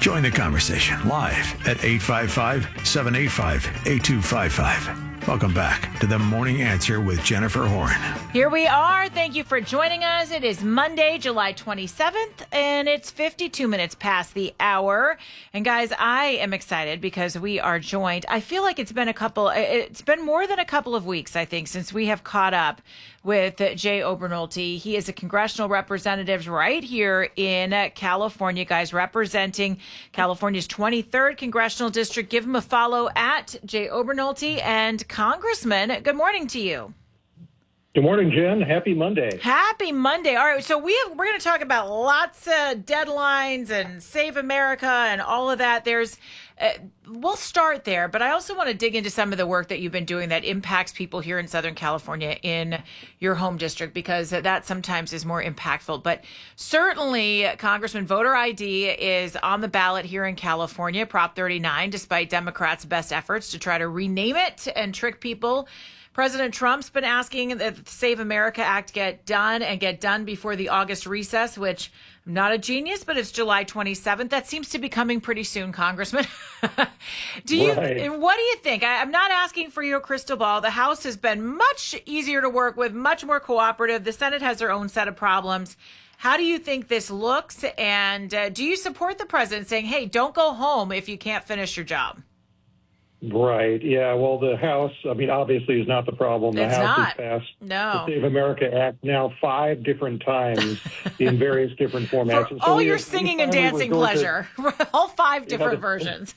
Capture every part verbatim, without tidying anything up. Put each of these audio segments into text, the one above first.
Join the conversation live at eight five five, seven eight five, eight two five five. Welcome back to The Morning Answer with Jennifer Horn. Here we are. Thank you for joining us. It is Monday, July twenty-seventh, and it's fifty-two minutes past the hour. And guys, I am excited because we are joined. I feel like it's been a couple, it's been more than a couple of weeks, I think, since we have caught up with Jay Obernolte. He is a congressional representative right here in California, guys, representing California's twenty-third congressional district. Give him a follow at Jay Obernolte. And Congressman, good morning to you. Good morning, Jen. Happy Monday. Happy Monday. All right, so we have, we're going to talk about lots of deadlines and Save America and all of that. There's, uh, we'll start there, but I also want to dig into some of the work that you've been doing that impacts people here in Southern California in your home district, because that sometimes is more impactful. But certainly, Congressman, voter I D is on the ballot here in California, Prop thirty-nine, despite Democrats' best efforts to try to rename it and trick people. President Trump's been asking that the Save America Act get done and get done before the August recess, which I'm not a genius, but it's July twenty-seventh. That seems to be coming pretty soon, Congressman. do you? Right. What do you think? I, I'm not asking for your crystal ball. The House has been much easier to work with, much more cooperative. The Senate has their own set of problems. How do you think this looks? And uh, do you support the president saying, hey, don't go home if you can't finish your job? Right. Yeah. Well, the House, I mean, obviously is not the problem. The It's House not. has passed No. the Save America Act now five different times in various different formats. For And so all we your have- we singing and finally dancing resorted- pleasure. All five different Yeah, versions.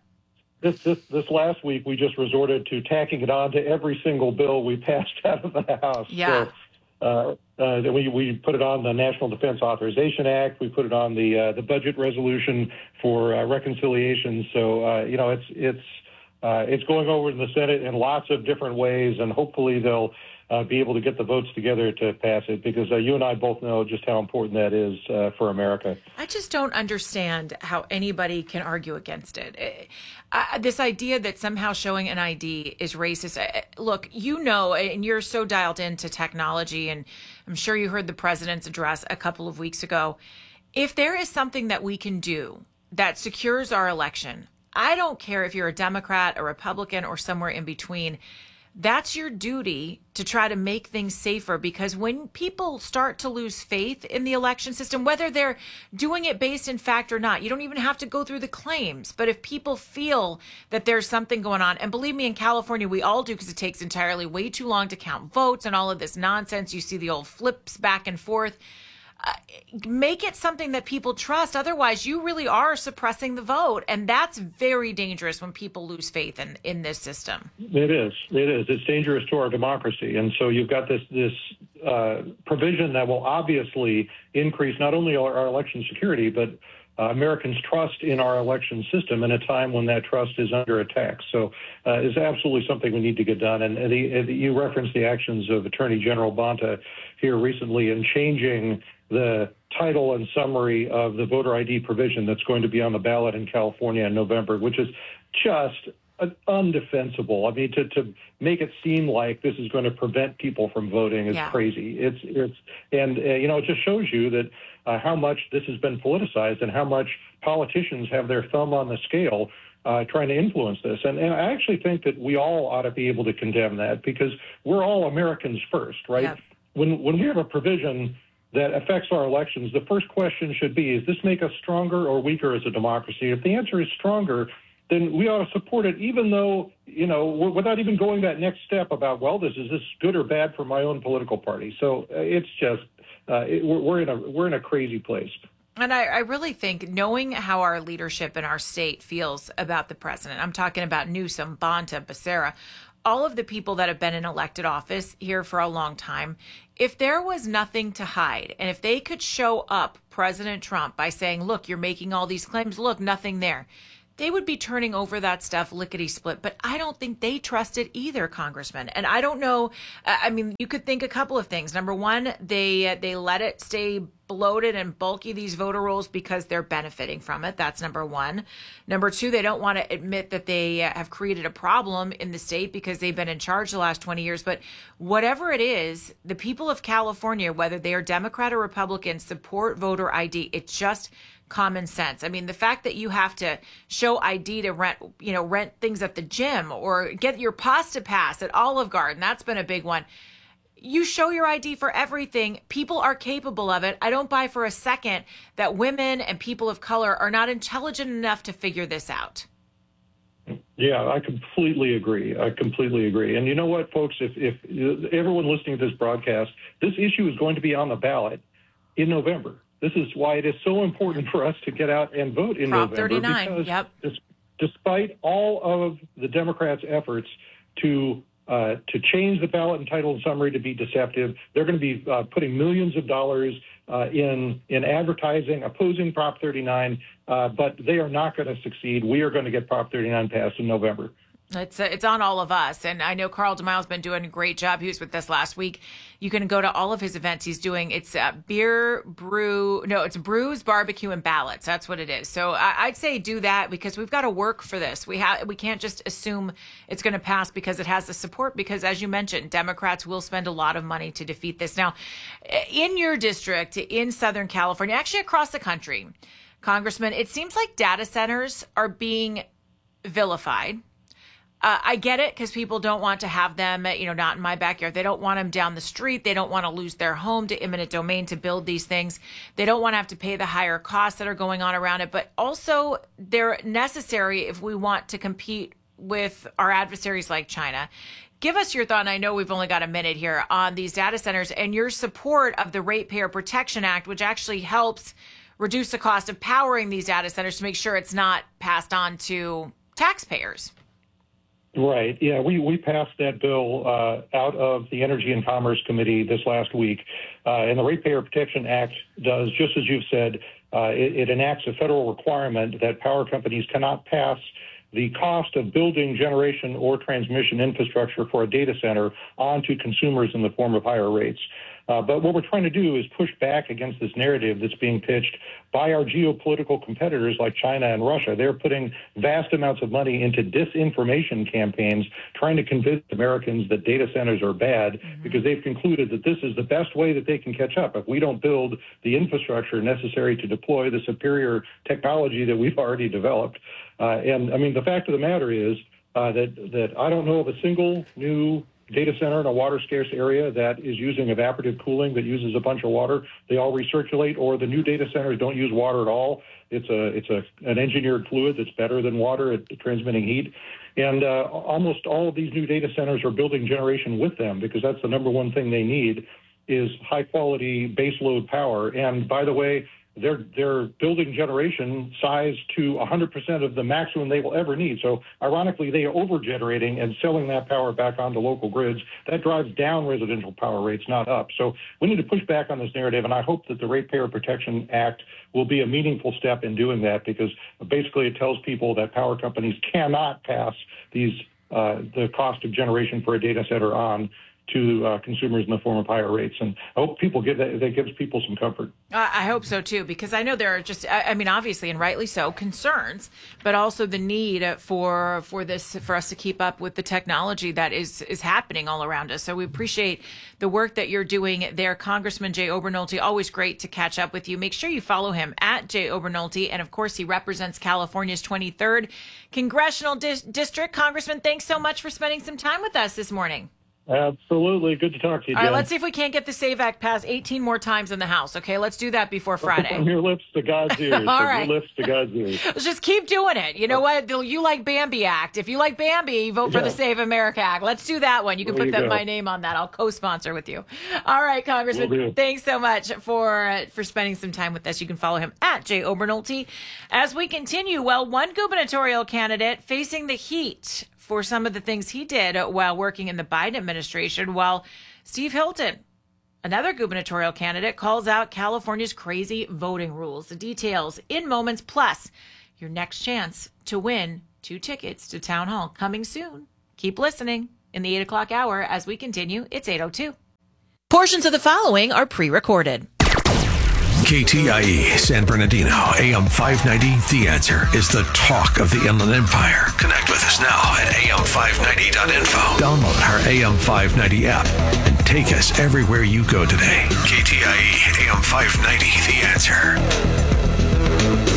This, this this last week, we just resorted to tacking it on to every single bill we passed out of the House. Yeah. So, uh, uh, we we put it on the National Defense Authorization Act. We put it on the uh, the budget resolution for uh, reconciliation. So uh, you know, it's it's. Uh, it's going over in the Senate in lots of different ways, and hopefully they'll uh, be able to get the votes together to pass it, because uh, you and I both know just how important that is uh, for America. I just don't understand how anybody can argue against it. Uh, this idea that somehow showing an I D is racist. Uh, look, you know, and you're so dialed into technology, and I'm sure you heard the president's address a couple of weeks ago. If there is something that we can do that secures our election, I don't care if you're a Democrat, a Republican, or somewhere in between. That's your duty to try to make things safer, because when people start to lose faith in the election system, whether they're doing it based in fact or not, you don't even have to go through the claims. But if people feel that there's something going on, and believe me, in California, we all do, because it takes entirely way too long to count votes and all of this nonsense. You see the old flips back and forth. Uh, make it something that people trust. Otherwise, you really are suppressing the vote. And that's very dangerous when people lose faith in, in this system. It is. It is. It's dangerous to our democracy. And so you've got this this uh, provision that will obviously increase not only our, our election security, but uh, Americans' trust in our election system in a time when that trust is under attack. So uh, it's absolutely something we need to get done. And, and, the, and you referenced the actions of Attorney General Bonta here recently in changing the title and summary of the voter I D provision that's going to be on the ballot in California in November, which is just undefensible. I mean, to, to make it seem like this is going to prevent people from voting is Yeah. crazy. It's it's and uh, you know, it just shows you that uh, how much this has been politicized and how much politicians have their thumb on the scale uh, trying to influence this. And, and I actually think that we all ought to be able to condemn that, because we're all Americans first, right? Yeah. When when we have a provision that affects our elections, the first question should be, does this make us stronger or weaker as a democracy? If the answer is stronger, then we ought to support it, even though, you know, without even going that next step about, well, this is this good or bad for my own political party. So uh, it's just, uh, it, we're, we're in a we're in a crazy place. And I, I really think, knowing how our leadership in our state feels about the president, I'm talking about Newsom, Bonta, Becerra, all of the people that have been in elected office here for a long time, if there was nothing to hide, and if they could show up President Trump by saying, look, you're making all these claims, look, nothing there, they would be turning over that stuff lickety-split. But I don't think they trust it either, Congressman. And I don't know, I mean, you could think a couple of things. Number one, they they let it stay bloated and bulky, these voter rolls, because they're benefiting from it. That's number one. Number two, they don't want to admit that they have created a problem in the state because they've been in charge the last twenty years. But whatever it is, the people of California, whether they are Democrat or Republican, support voter I D. It just common sense. I mean, the fact that you have to show I D to rent, you know, rent things at the gym or get your pasta pass at Olive Garden, that's been a big one. You show your I D for everything. People are capable of it. I don't buy for a second that women and people of color are not intelligent enough to figure this out. Yeah, I completely agree. I completely agree. And you know what, folks, if, if everyone listening to this broadcast, this issue is going to be on the ballot in November. This is why it is so important for us to get out and vote in Prop November. thirty-nine, because yep. Despite all of the Democrats' efforts to uh, to change the ballot and title and summary to be deceptive, they're going to be uh, putting millions of dollars uh, in in advertising opposing Prop thirty-nine, uh, but they are not going to succeed. We are going to get Prop thirty-nine passed in November. It's uh, it's on all of us. And I know Carl DeMille's been doing a great job. He was with us last week. You can go to all of his events he's doing. It's uh, beer, brew. No, it's brews, barbecue, and ballots. That's what it is. So I, I'd say do that because we've got to work for this. We have we can't just assume it's going to pass because it has the support, because as you mentioned, Democrats will spend a lot of money to defeat this. Now, in your district, in Southern California, actually across the country, Congressman, it seems like data centers are being vilified. Uh, I get it because people don't want to have them, you know, not in my backyard. They don't want them down the street. They don't want to lose their home to eminent domain to build these things. They don't want to have to pay the higher costs that are going on around it. But also they're necessary if we want to compete with our adversaries like China. Give us your thought, and I know we've only got a minute here, on these data centers and your support of the Ratepayer Protection Act, which actually helps reduce the cost of powering these data centers to make sure it's not passed on to taxpayers. Right. Yeah, we, we passed that bill uh, out of the Energy and Commerce Committee this last week. Uh, and the Ratepayer Protection Act does, just as you've said, uh, it, it enacts a federal requirement that power companies cannot pass the cost of building generation or transmission infrastructure for a data center on to consumers in the form of higher rates. Uh, but what we're trying to do is push back against this narrative that's being pitched by our geopolitical competitors like China and Russia. They're putting vast amounts of money into disinformation campaigns, trying to convince Americans that data centers are bad mm-hmm. because they've concluded that this is the best way that they can catch up. If we don't build the infrastructure necessary to deploy the superior technology that we've already developed. Uh, and I mean, the fact of the matter is uh, that, that I don't know of a single new data center in a water-scarce area that is using evaporative cooling that uses a bunch of water. They all recirculate, or the new data centers don't use water at all. It's a it's a an engineered fluid that's better than water at transmitting heat. And uh, almost all of these new data centers are building generation with them because that's the number one thing they need is high-quality baseload power. And by the way, They're they're building generation sized to one hundred percent of the maximum they will ever need. So ironically, they are over-generating and selling that power back onto local grids. That drives down residential power rates, not up. So we need to push back on this narrative, and I hope that the Ratepayer Protection Act will be a meaningful step in doing that because basically it tells people that power companies cannot pass these uh, the cost of generation for a data center on to uh, consumers in the form of higher rates. And I hope people give that, that gives people some comfort. I hope so, too, because I know there are just, I mean, obviously, and rightly so, concerns, but also the need for for this, for us to keep up with the technology that is, is happening all around us. So we appreciate the work that you're doing there. Congressman Jay Obernolte, always great to catch up with you. Make sure you follow him at Jay Obernolte. And of course, he represents California's twenty-third Congressional Dis- District. Congressman, thanks so much for spending some time with us this morning. Absolutely. Good to talk to you, Jen. All right, let's see if we can't get the SAVE Act passed eighteen more times in the House. Okay, let's do that before Friday. From your lips to God's ears. All From right. your lips to God's ears. Let's just keep doing it. You know what? You like Bambi Act. If you like Bambi, vote for Yeah. the Save America Act. Let's do that one. You can There put you that, go. my name on that. I'll co-sponsor with you. All right, Congressman. Will do. Thanks so much for uh, for spending some time with us. You can follow him at Jay Obernolte. As we continue, well, one gubernatorial candidate facing the heat for some of the things he did while working in the Biden administration, while Steve Hilton, another gubernatorial candidate, calls out California's crazy voting rules. The details in moments, plus your next chance to win two tickets to Town Hall coming soon. Keep listening in the eight o'clock hour as we continue. It's eight oh two. Portions of the following are pre-recorded. K T I E San Bernardino, A M five ninety. The Answer is the talk of the Inland Empire. Connect with us now at A M five ninety dot info. Download our A M five ninety app and take us everywhere you go today. K T I E A M five ninety. The Answer.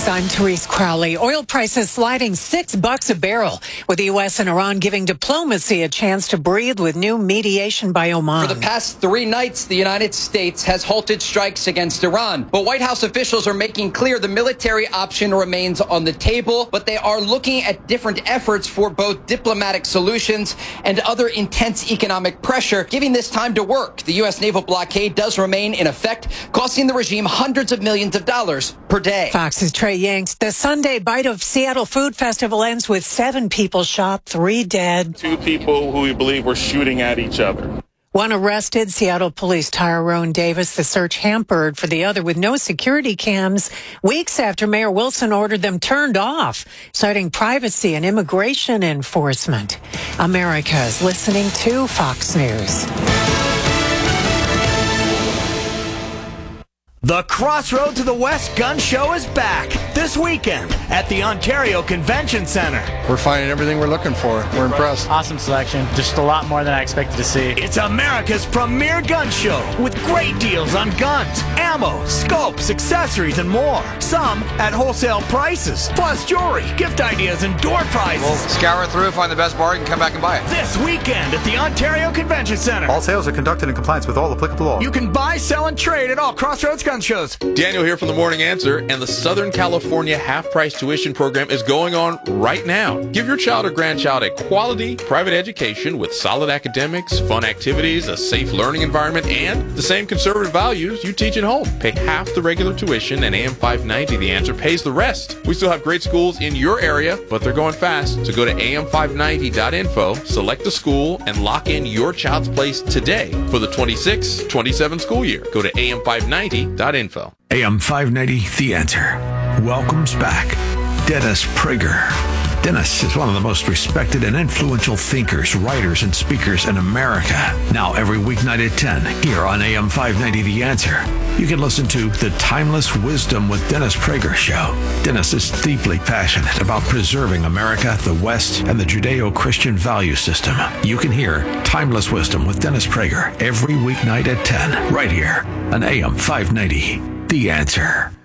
News. I'm Therese Crowley. Oil prices sliding six bucks a barrel, with the U S and Iran giving diplomacy a chance to breathe with new mediation by Oman. For the past three nights, the United States has halted strikes against Iran. But White House officials are making clear the military option remains on the table, but they are looking at different efforts for both diplomatic solutions and other intense economic pressure, giving this time to work. The U S naval blockade does remain in effect, costing the regime hundreds of millions of dollars per day. Fox's Trey Yanks. The Sunday Bite of Seattle Food Festival ends with seven people shot, three dead. Two people who we believe were shooting at each other. One arrested, Seattle police Tyrone Davis. The search hampered for the other with no security cams weeks after Mayor Wilson ordered them turned off, citing privacy and immigration enforcement. America is listening to Fox News. The Crossroad to the West Gun Show is back this weekend at the Ontario Convention Center. We're finding everything we're looking for. We're impressed. Awesome selection. Just a lot more than I expected to see. It's America's premier gun show with great deals on guns, ammo, scopes, accessories, and more. Some at wholesale prices, plus jewelry, gift ideas, and door prizes. We'll scour through, find the best bargain, come back and buy it. This weekend at the Ontario Convention Center. All sales are conducted in compliance with all applicable law. You can buy, sell, and trade at all Crossroads gun shows. Daniel here from the Morning Answer, and the Southern California half-price tuition program is going on right now. Give your child or grandchild a quality private education with solid academics, fun activities, a safe learning environment, and the same conservative values you teach at home. Pay half the regular tuition, and A M five ninety The Answer pays the rest. We still have great schools in your area, but they're going fast, so go to A M five ninety dot info, select a school, and lock in your child's place today for the twenty-six twenty-seven school year. Go to A M five ninety dot info. A M five ninety, The Answer, welcomes back Dennis Prager. Dennis is one of the most respected and influential thinkers, writers, and speakers in America. Now every weeknight at ten, here on A M five ninety, The Answer, you can listen to The Timeless Wisdom with Dennis Prager show. Dennis is deeply passionate about preserving America, the West, and the Judeo-Christian value system. You can hear Timeless Wisdom with Dennis Prager every weeknight at ten, right here on A M five ninety, The Answer.